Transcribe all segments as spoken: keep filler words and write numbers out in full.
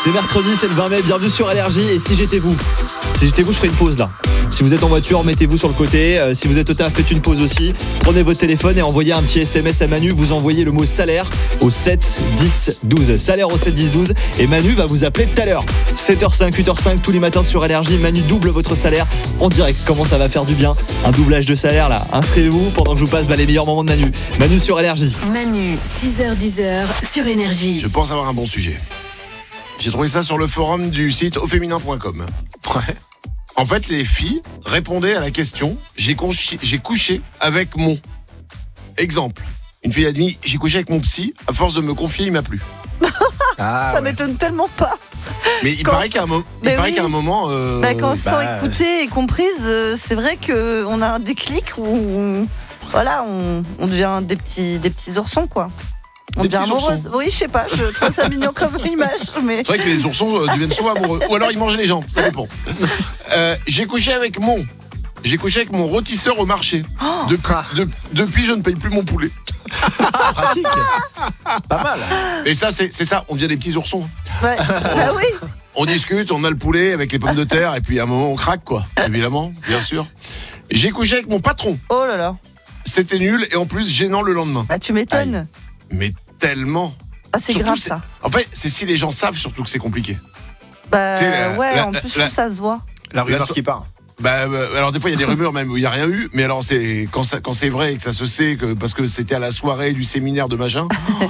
C'est mercredi, c'est le vingt mai, bienvenue sur Énergie. Et si j'étais vous Si j'étais vous, je ferais une pause là. Si vous êtes en voiture, mettez-vous sur le côté. euh, Si vous êtes au taf, faites une pause aussi. Prenez votre téléphone et envoyez un petit S M S à Manu. Vous envoyez le mot salaire au sept dix douze. Salaire au sept dix douze. Et Manu va vous appeler tout à l'heure. sept heures cinq, huit heures cinq, tous les matins sur Énergie. Manu double votre salaire en direct. Comment ça va faire du bien? Un doublage de salaire là. Inscrivez-vous pendant que je vous passe bah, les meilleurs moments de Manu. Manu sur Énergie. Manu, six heures dix sur Énergie. Je pense avoir un bon sujet. J'ai trouvé ça sur le forum du site au féminin point com. Ouais. En fait, les filles répondaient à la question « J'ai couché, j'ai couché avec mon... » Exemple. Une fille a dit « J'ai couché avec mon psy, à force de me confier, il m'a plu. Ah, Ça ouais. m'étonne tellement pas. » Mais il Quand- paraît qu'à un, mo- il Mais paraît oui. qu'à un moment... euh, Bah, quand on se bah, sent écoutée et comprise, euh, c'est vrai qu'on a un déclic où on, voilà, on, on devient des petits, des petits oursons, quoi. On Des devient petits oursons. amoureuse. Oui, je sais pas, je trouve ça mignon comme image, mais. C'est vrai que les oursons euh, deviennent souvent amoureux. Ou alors ils mangent les gens, ça dépend. Euh, j'ai couché avec mon... J'ai couché avec mon rôtisseur au marché. Depuis, de- depuis, je ne paye plus mon poulet. Pratique. Pas mal. Et ça, c'est, c'est ça, on devient des petits oursons. Ouais. Bah oui. On discute, on a le poulet avec les pommes de terre, et puis à un moment, on craque, quoi. Évidemment, bien sûr. J'ai couché avec mon patron. Oh là là. C'était nul, et en plus, gênant le lendemain. Bah, tu m'étonnes. Mais tellement. Ah, c'est Surtout, grave, c'est- ça. En fait, c'est si les gens savent surtout que c'est compliqué. Bah, Tu sais, la- ouais, la- en plus, je la- trouve ça se voit. La rumeur La so- qui part. Bah, euh, alors des fois il y a des rumeurs même où il n'y a rien eu, mais alors c'est quand, ça, quand c'est vrai et que ça se sait que parce que c'était à la soirée du séminaire de machin,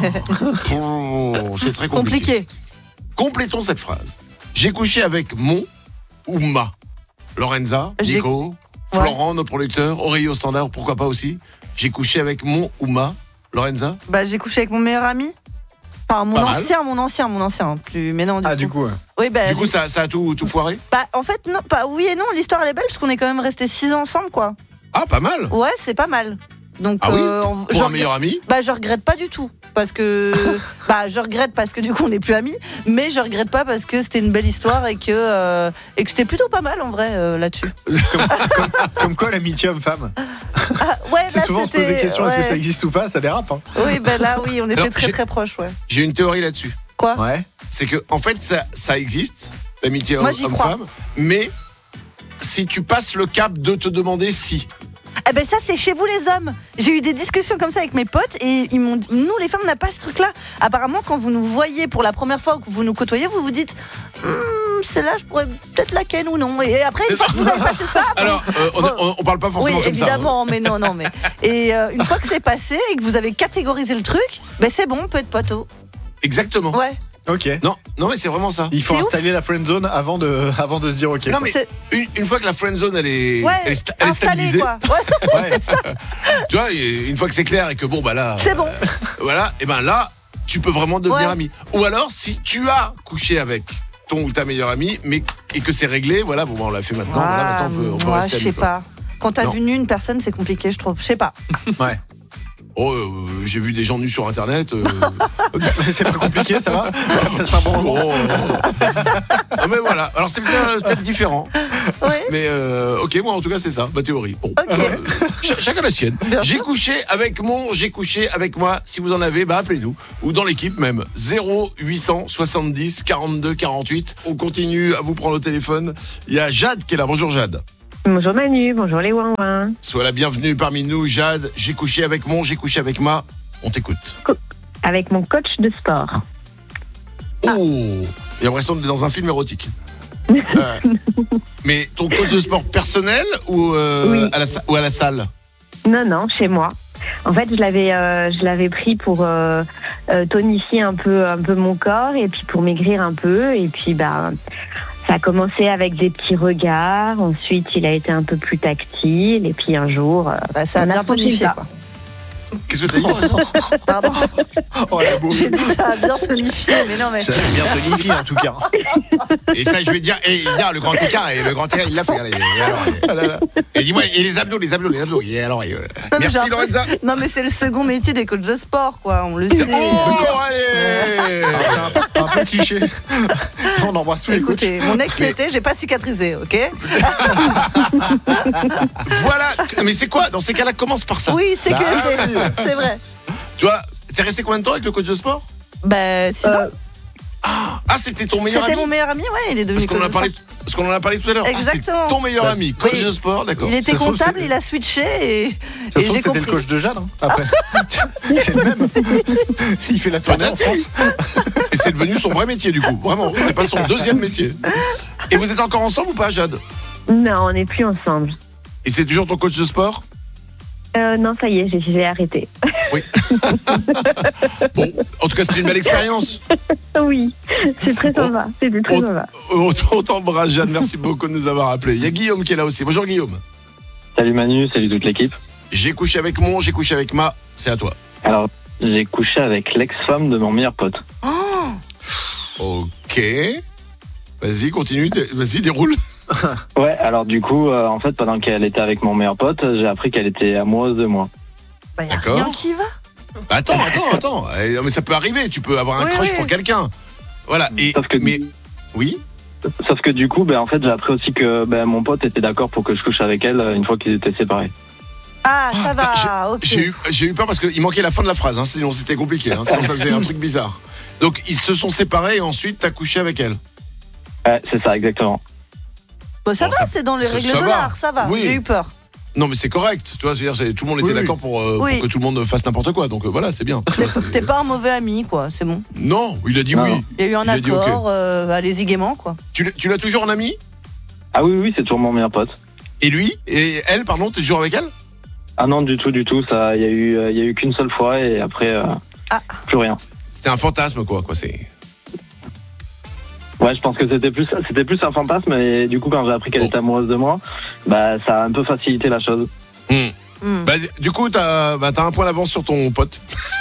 oh, c'est très compliqué. Compliqué. Complétons cette phrase. J'ai couché avec mon ou ma. Lorenza, J'ai- Nico, Ouais. Florent, notre producteur, Aurélie au standard, pourquoi pas aussi. J'ai couché avec mon ou ma. Lorenza. Bah, j'ai couché avec mon meilleur ami. Enfin, mon Pas mal. ancien, mon ancien, mon ancien. Plus, mais non, du Ah, coup. du coup, ouais. Oui, bah, Du coup ça, ça a tout, tout foiré. bah, en fait, non, pas oui et non. L'histoire elle est belle parce qu'on est quand même restés six ans ensemble, quoi. Ah pas mal. Ouais, c'est pas mal. Donc, Ah oui. euh, on- Pour je un regrette- meilleur ami. Bah, je regrette pas du tout parce que bah je regrette parce que du coup on n'est plus amis, mais je regrette pas parce que c'était une belle histoire et que euh, et que c'était plutôt pas mal en vrai euh, là-dessus. Comme quoi, l'amitié homme-femme. Ah, ouais, C'est là, souvent on se pose des c'était- questions, est-ce que ouais. ça existe ou pas? Ça dérape, hein. Oui, bah là oui, on était Alors, très j'ai- très proches, ouais. J'ai une théorie là-dessus. Quoi? Ouais. C'est que en fait ça, ça existe, l'amitié Moi, j'y homme-femme, mais si tu passes le cap de te demander si. Eh ben ça c'est chez vous les hommes. J'ai eu des discussions comme ça avec mes potes et ils m'ont dit, nous les femmes on n'a pas ce truc là. Apparemment quand vous nous voyez pour la première fois ou que vous nous côtoyez, vous vous dites Hum, celle-là je pourrais peut-être la ken ou non. Et après une fois que vous avez passé ça, bon, Alors, euh, on, bon. on, on parle pas forcément oui, comme ça. hein. évidemment, mais non, non, mais. Et euh, une fois que c'est passé et que vous avez catégorisé le truc, ben c'est bon, on peut être poteau. Exactement. Ouais. Ok. Non, non mais c'est vraiment ça. Il faut C'est ouf. installer la friend zone avant de, avant de se dire ok. Non mais C'est- une, une fois que la friend zone elle est, Ouais, elle est, sta- elle est installé stabilisée, quoi. Ouais, Ouais. tu vois, et une fois que c'est clair et que bon bah là, c'est bon. voilà, et ben là, tu peux vraiment devenir Ouais. ami. Ou alors si tu as couché avec ton ou ta meilleure amie, mais et que c'est réglé, voilà, bon bah, on l'a fait maintenant, voilà, Ah, maintenant on peut, on peut moi, rester je sais amis, quoi. pas. Quand t'as Non. vu nu une personne, c'est compliqué, je trouve. Je sais pas. Ouais. Oh, euh, j'ai vu des gens nus sur internet. euh, C'est pas compliqué, ça va? T'as passé un bon moment. oh, ah, mais voilà. Alors c'est peut-être peut-être différent. Ouais. Mais euh, ok, moi en tout cas c'est ça, ma théorie. Bon, Ok. euh, ch- chacun la sienne. Bien J'ai sûr. couché avec mon, j'ai couché avec moi. Si vous en avez, bah appelez-nous. Ou dans l'équipe même. zéro huit cent soixante-dix quarante-deux quarante-huit. On continue à vous prendre au téléphone. Il y a Jade qui est là. Bonjour Jade. Bonjour Manu, bonjour les ouin-ouin. Sois la bienvenue parmi nous, Jade. J'ai couché avec mon, j'ai couché avec ma. On t'écoute. Avec mon coach de sport. Oh, j'ai l'impression d'être dans un film érotique. Euh, mais ton coach de sport personnel ou, euh, Oui. à la, sa- ou à la salle? Non, non, chez moi. En fait, je l'avais, euh, je l'avais pris pour euh, euh, tonifier un peu, un peu mon corps et puis pour maigrir un peu. Et puis, bah, ça a commencé avec des petits regards. Ensuite, il a été un peu plus tactile. Et puis un jour, euh, Bah, ça a on a bien franchi tonifié, ça. quoi. Qu'est-ce que t'as dit? Pardon. Oh la bouffe. J'ai dit ça a bien tonifié, mais non, mais. Ça a bien tonifié en tout cas. Et ça, je vais te dire, et hier, le grand écart, et le grand écart, il l'a fait. Allez, et alors, Ah là là. et dis-moi, et les abdos, les abdos, les abdos. Et alors, et, euh, Non, mais merci j'ai Lorenza. Non, mais c'est le second métier des coachs de sport, quoi. On le sait. Oh, allez. Alors, c'est un, un peu cliché. On embrasse tous les coachs. Écoutez, mon ex l'était, j'ai pas cicatrisé, ok? Voilà. Mais c'est quoi? Dans ces cas-là, commence par ça. Oui, c'est Bah. que c'est vrai. Tu vois, t'es resté combien de temps avec le coach de sport? Bah, six Euh, ans. Ah, Ah, c'était ton meilleur C'était ami mon meilleur ami, ouais, il est devenu Parce qu'on en a coach de parlé, sport. parce qu'on en a parlé tout à l'heure. Exactement. Ah, c'est ton meilleur Bah, ami, coach oui. de sport, d'accord. Il était Ça se trouve, comptable, c'est- il a switché et, Ça et se trouve, j'ai c'était compris. le coach de Jade, hein, après. C'est le même. Il fait la tournée en France. Et c'est devenu son vrai métier, du coup. Vraiment, c'est pas son deuxième métier. Et vous êtes encore ensemble ou pas, Jade? Non, on n'est plus ensemble. Et c'est toujours ton coach de sport? Euh, non, ça y est, j'ai, j'ai arrêté. Oui. Bon, en tout cas, c'était une belle expérience. Oui, c'est très sympa. C'était très On, sympa. on, on t'embrasse, Jade. Merci beaucoup de nous avoir appelés. Il y a Guillaume qui est là aussi. Bonjour, Guillaume. Salut Manu, salut toute l'équipe. J'ai couché avec mon, j'ai couché avec ma. C'est à toi. Alors, j'ai couché avec l'ex-femme de mon meilleur pote. Oh, Ok. Vas-y, continue. dé- Vas-y, déroule. Ouais, alors du coup, euh, en fait, pendant qu'elle était avec mon meilleur pote, j'ai appris qu'elle était amoureuse de moi. bah, y a D'accord. rien qui va. Attends, attends, attends. Eh, non, mais ça peut arriver. Tu peux avoir un Oui, crush oui. pour quelqu'un. Voilà. Et Sauf que, mais oui. sauf que du coup, ben, en fait, j'ai appris aussi que ben, mon pote était d'accord pour que je couche avec elle euh, une fois qu'ils étaient séparés. Ah, ça Ah, va, ok. J'ai eu, j'ai eu peur parce qu'il manquait la fin de la phrase. Hein, sinon, c'était compliqué. Hein, sinon, ça faisait un truc bizarre. Donc, ils se sont séparés et ensuite, t'as couché avec elle. Ouais, c'est ça, exactement. Bah, ça Bon, va, ça- c'est dans les ça- règles ça de va. l'art, ça va. Oui. J'ai eu peur. Non, mais c'est correct. Tu vois, c'est-à-dire, c'est- tout le monde était Oui, oui. d'accord pour, euh, Oui. pour que tout le monde fasse n'importe quoi. Donc, euh, voilà, c'est bien. Tu vois, c'est- T'es pas un mauvais ami, quoi, c'est bon. Non, il a dit Non, oui. non. Il y a eu un Il a dit ok. accord, euh, allez-y gaiement, quoi. Tu, l'as- tu l'as toujours en ami? Ah oui, oui, c'est toujours mon meilleur pote. Et lui? Et elle, pardon, t'es toujours avec elle? Ah non, du tout, du tout. Ça, il y a eu, euh, il y a eu qu'une seule fois et après, euh, Ah. plus rien. C'est un fantasme, quoi. quoi c'est... Ouais, je pense que c'était plus, c'était plus un fantasme et du coup, quand j'ai appris qu'elle Bon. était amoureuse de moi, bah, ça a un peu facilité la chose. Hmm. Hmm. Bah, du coup, t'as, bah, t'as un point d'avance sur ton pote.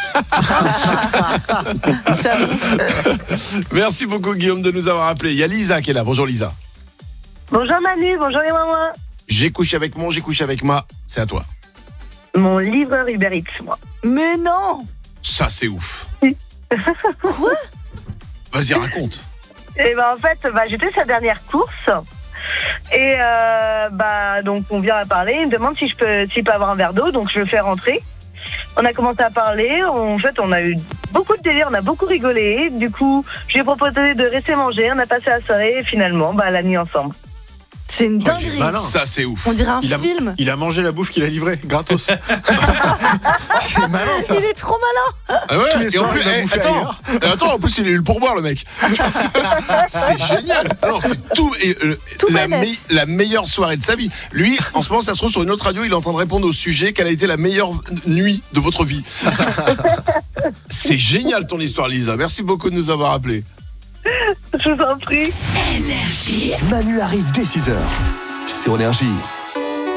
Merci beaucoup, Guillaume, de nous avoir appelés. Il y a Lisa qui est là. Bonjour, Lisa. Bonjour Manu, bonjour les mamans. J'ai couché avec mon, j'ai couché avec ma. C'est à toi. Mon livreur Uber Eats, moi. Mais non. Ça, c'est ouf. Quoi? Vas-y, raconte. Et ben en fait, bah, j'étais sa dernière course. Et euh, bah donc on vient à parler, il me demande si je peux s'il peut avoir un verre d'eau, donc je le fais rentrer. On a commencé à parler, en fait on a eu beaucoup de délire, on a beaucoup rigolé. Du coup, je lui ai proposé de rester manger, on a passé la soirée et finalement bah, la nuit ensemble. C'est une il est dinguerie. malin. Ça, c'est ouf. On dirait un Il a, film. il a mangé la bouffe qu'il a livrée, gratos. C'est malin ça. Il est trop malin. Ah ouais, Tous les et en soirs, plus, il va eh, bouffer attends, ailleurs. euh, attends, en plus, il a eu le pourboire, le mec. C'est génial. Alors, c'est tout, et, euh, Tout la, bénef. me- la meilleure soirée de sa vie. Lui, en ce moment, ça se trouve sur une autre radio, il est en train de répondre au sujet quelle a été la meilleure nuit de votre vie. C'est génial ton histoire, Lisa. Merci beaucoup de nous avoir appelés. Je vous en prie. Énergie. Manu arrive dès six heures sur Énergie.